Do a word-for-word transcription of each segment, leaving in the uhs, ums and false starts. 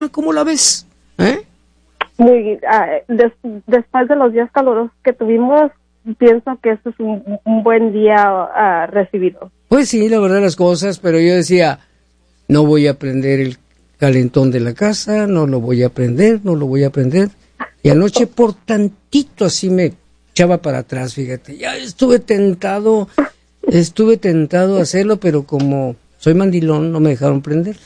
¿Cómo la ves? ¿Eh? Muy, uh, des, después de los días calurosos que tuvimos, pienso que eso es un, un buen día uh, recibido. Pues sí, la verdad las cosas, pero yo decía, no voy a prender el calentón de la casa, no lo voy a prender, no lo voy a prender. Y anoche por tantito así me echaba para atrás, fíjate. Ya estuve tentado, estuve tentado a hacerlo, pero como soy mandilón, no me dejaron prenderlo.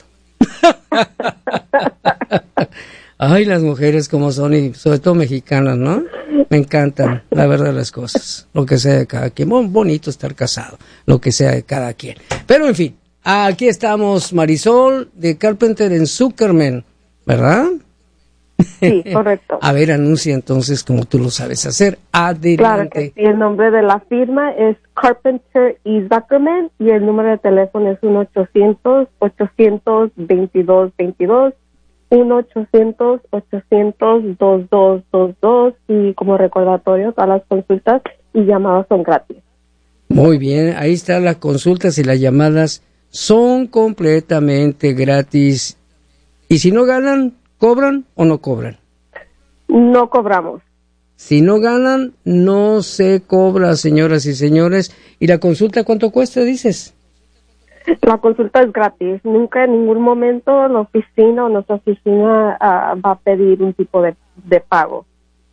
Ay, las mujeres como son, y sobre todo mexicanas, ¿no? Me encantan, la verdad, las cosas. Lo que sea de cada quien. Bon, bonito estar casado, lo que sea de cada quien. Pero, en fin, aquí estamos, Marisol, de Carpenter en Zuckerman, ¿verdad? Sí, correcto. A ver, anuncia entonces como tú lo sabes hacer. Adelante. Claro que sí, el nombre de la firma es Carpenter y Zuckerman y el número de teléfono es uno ochocientos, ochocientos veintidós veintidós, uno ochocientos, ochocientos veintidós veintidós y como recordatorio, todas las consultas y llamadas son gratis. Muy bien, ahí están las consultas y las llamadas son completamente gratis. Y si no ganan, ¿cobran o no cobran? No cobramos. Si no ganan, no se cobra, señoras y señores. ¿Y la consulta cuánto cuesta, dices? La consulta es gratis. Nunca en ningún momento la oficina o nuestra oficina uh, va a pedir un tipo de, de pago.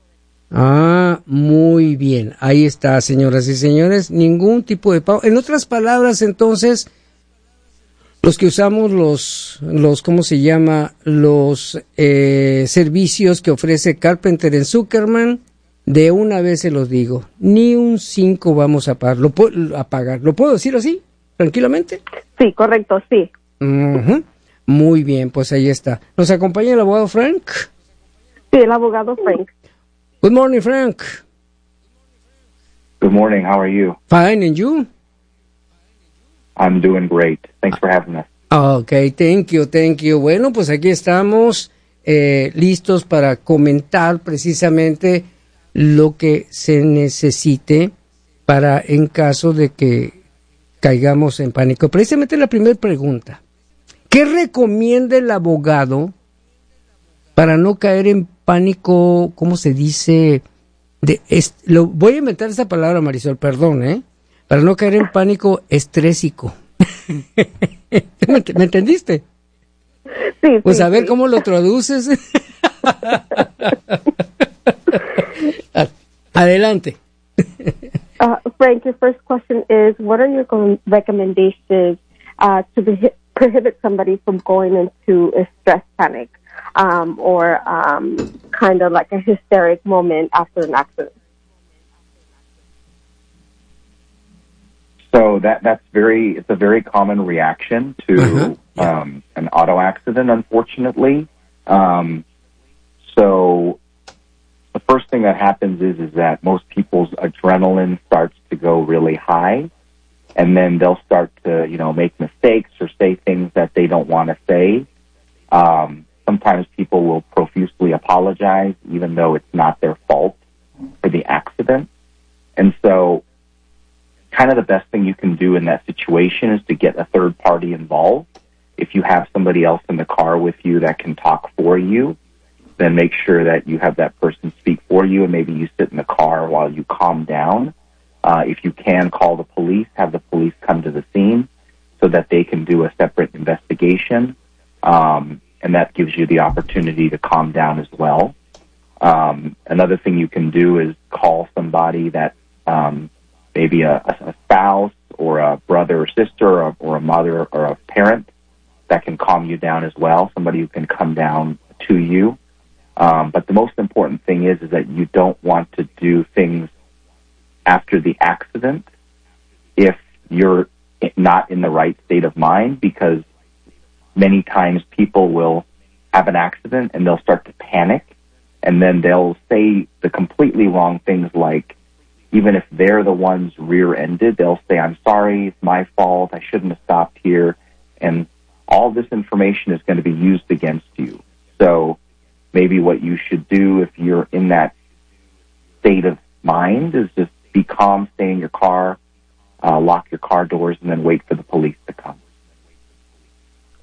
Ah, muy bien. Ahí está, señoras y señores. Ningún tipo de pago. En otras palabras, entonces, los que usamos los, los ¿cómo se llama? Los eh, servicios que ofrece Carpenter en Zuckerman, de una vez se los digo, ni un cinco vamos a pagar. ¿Lo puedo, a pagar? ¿Lo puedo decir así? ¿Tranquilamente? Sí, correcto, sí. Uh-huh. Muy bien, pues ahí está. ¿Nos acompaña el abogado Frank? Sí, el abogado Frank. Good morning, Frank. Good morning, how are you? Fine, and you? I'm doing great. Thanks for having us. Okay, thank you, thank you. Bueno, pues aquí estamos eh, listos para comentar precisamente lo que se necesite para en caso de que caigamos en pánico. Precisamente la primera pregunta. ¿Qué recomienda el abogado para no caer en pánico, cómo se dice? De est- lo, voy a inventar esa palabra, Marisol, perdón, ¿eh? Para no caer en pánico estrésico. ¿Me, ¿Me entendiste? Sí, pues sí, a ver sí. cómo lo traduces. Adelante. Uh, Frank, your first question is, what are your con- recommendations uh, to be- prohibit somebody from going into a stress panic um, or um, kind of like a hysteric moment after an accident? So that that's very it's a very common reaction to Uh-huh. Yeah. um, an auto accident, unfortunately. Um, so the first thing that happens is is that most people's adrenaline starts to go really high, and then they'll start to you know make mistakes or say things that they don't want to say. Um, sometimes people will profusely apologize, even though it's not their fault for the accident, and so. Kind of the best thing you can do in that situation is to get a third party involved. If you have somebody else in the car with you that can talk for you, then make sure that you have that person speak for you, and maybe you sit in the car while you calm down. Uh, if you can, call the police, have the police come to the scene so that they can do a separate investigation, um, and that gives you the opportunity to calm down as well. Um, another thing you can do is call somebody that um, maybe a, a spouse or a brother or sister or, or a mother or a parent that can calm you down as well, somebody who can come down to you. Um, but the most important thing is, is that you don't want to do things after the accident if you're not in the right state of mind, because many times people will have an accident and they'll start to panic, and then they'll say the completely wrong things, like, even if they're the ones rear-ended, they'll say, I'm sorry, it's my fault, I shouldn't have stopped here. And all this information is going to be used against you. So maybe what you should do if you're in that state of mind is just be calm, stay in your car, uh, lock your car doors, and then wait for the police to come.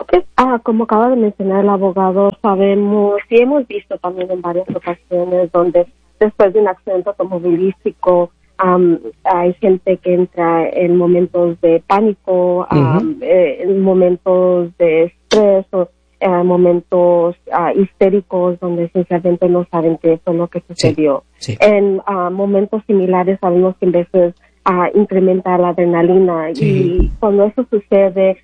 Okay. Ah, como acaba de mencionar el abogado, sabemos y hemos visto también en varias ocasiones donde después de un accidente automovilístico um, hay gente que entra en momentos de pánico, um, uh-huh. eh, en momentos de estrés o eh, momentos uh, histéricos donde sinceramente no saben qué fue lo que sucedió. Sí, sí. En uh, momentos similares sabemos que en veces uh, incrementa la adrenalina sí. y cuando eso sucede